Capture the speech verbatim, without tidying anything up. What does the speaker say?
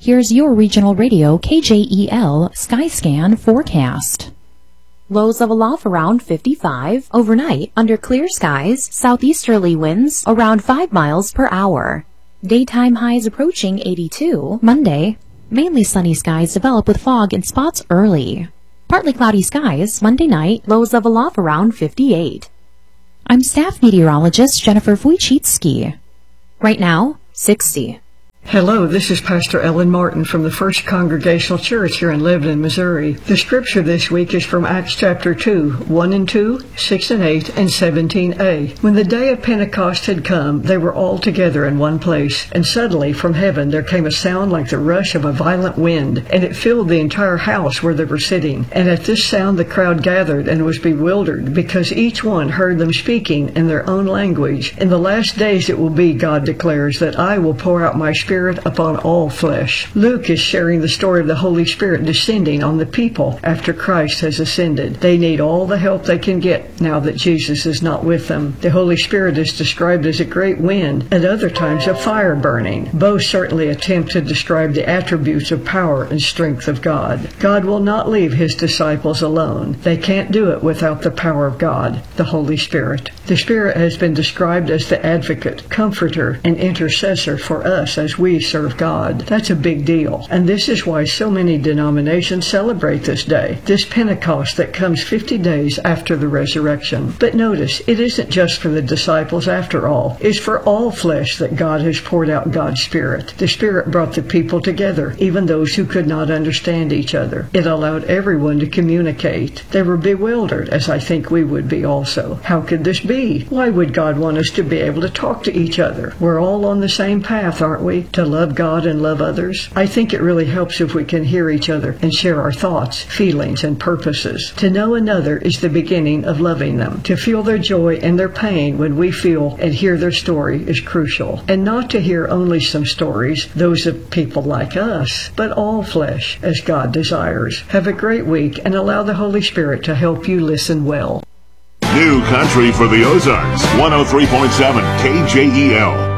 Here's your regional radio K J E L Skyscan forecast. Lows of aloft around fifty-five. Overnight, under clear skies, southeasterly winds around five miles per hour. Daytime highs approaching eighty-two. Monday, mainly sunny skies develop with fog in spots early. Partly cloudy skies. Monday night, lows of aloft around fifty-eight. I'm staff meteorologist Jennifer Wojcicki. Right now, sixty. Hello, this is Pastor Ellen Martin from the First Congregational Church here in Lebanon, Missouri. The scripture this week is from Acts chapter two, one and two, six and eight, and seventeen a. When the day of Pentecost had come, they were all together in one place, and suddenly from heaven there came a sound like the rush of a violent wind, and it filled the entire house where they were sitting. And at this sound the crowd gathered and was bewildered, because each one heard them speaking in their own language. In the last days it will be, God declares, that I will pour out my Spirit upon all flesh. Luke is sharing the story of the Holy Spirit descending on the people after Christ has ascended. They need all the help they can get now that Jesus is not with them. The Holy Spirit is described as a great wind, at other times a fire burning. Both certainly attempt to describe the attributes of power and strength of God. God will not leave His disciples alone. They can't do it without the power of God, the Holy Spirit. The Spirit has been described as the advocate, comforter, and intercessor for us as we serve God. That's a big deal. And this is why so many denominations celebrate this day, this Pentecost that comes fifty days after the resurrection. But notice, it isn't just for the disciples after all. It's for all flesh that God has poured out God's Spirit. The Spirit brought the people together, even those who could not understand each other. It allowed everyone to communicate. They were bewildered, as I think we would be also. How could this be? Why would God want us to be able to talk to each other? We're all on the same path, aren't we? To love God and love others. I think it really helps if we can hear each other and share our thoughts, feelings, and purposes. To know another is the beginning of loving them. To feel their joy and their pain when we feel and hear their story is crucial. And not to hear only some stories, those of people like us, but all flesh, as God desires. Have a great week and allow the Holy Spirit to help you listen well. New country for the Ozarks, one oh three point seven K J E L.